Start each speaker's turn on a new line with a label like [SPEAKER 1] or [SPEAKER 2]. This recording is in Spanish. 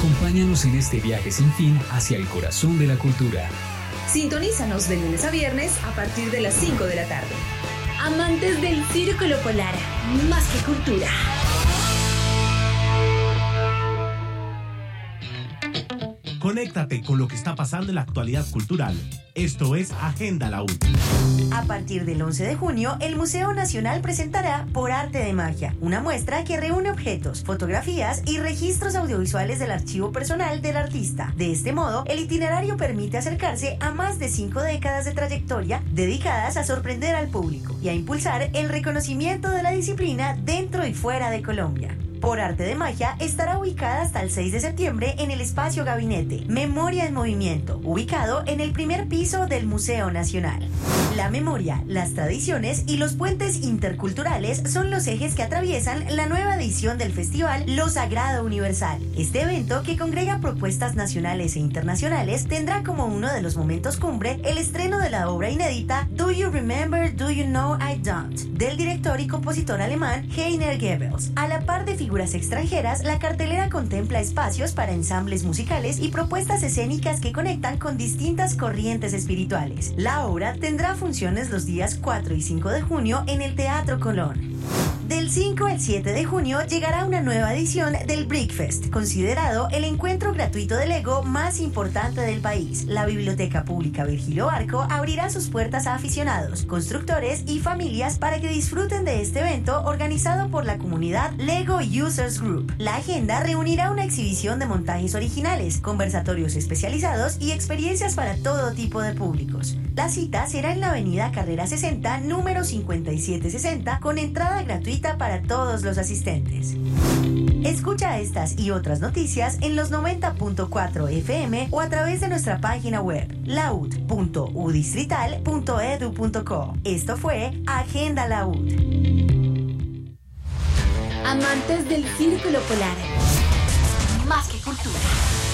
[SPEAKER 1] Acompáñanos en este viaje sin fin hacia el corazón de la cultura.
[SPEAKER 2] Sintonízanos de lunes a viernes a partir de las 5 de la tarde.
[SPEAKER 3] Amantes del Círculo Polar, más que cultura.
[SPEAKER 4] Conéctate con lo que está pasando en la actualidad cultural. Esto es Agenda La U.
[SPEAKER 5] A partir del 11 de junio, el Museo Nacional presentará Por Arte de Magia, una muestra que reúne objetos, fotografías y registros audiovisuales del archivo personal del artista. De este modo, el itinerario permite acercarse a más de 5 décadas de trayectoria dedicadas a sorprender al público y a impulsar el reconocimiento de la disciplina dentro y fuera de Colombia. Por Arte de Magia estará ubicada hasta el 6 de septiembre en el espacio Gabinete, Memoria en Movimiento, ubicado en el primer piso del Museo Nacional. La memoria, las tradiciones y los puentes interculturales son los ejes que atraviesan la nueva edición del festival Lo Sagrado Universal. Este evento, que congrega propuestas nacionales e internacionales, tendrá como uno de los momentos cumbre el estreno de la obra inédita Do You Remember, Do You Know I Don't, del director y compositor alemán Heiner Goebbels. A la par de figuras extranjeras, la cartelera contempla espacios para ensambles musicales y propuestas escénicas que conectan con distintas corrientes espirituales. La obra tendrá funciones los días 4 y 5 de junio en el Teatro Colón. Del 5 al 7 de junio llegará una nueva edición del Brickfest, considerado el encuentro gratuito de Lego más importante del país. La Biblioteca Pública Virgilio Barco abrirá sus puertas a aficionados, constructores y familias para que disfruten de este evento organizado por la comunidad Lego Users Group. La agenda reunirá una exhibición de montajes originales, conversatorios especializados y experiencias para todo tipo de públicos. La cita será en la avenida Carrera 60, número 5760, con entrada gratuita para todos los asistentes. Escucha estas y otras noticias en los 90.4 FM o a través de nuestra página web laud.udistrital.edu.co. Esto fue Agenda Laud.
[SPEAKER 3] Amantes del Círculo Polar, más que cultura.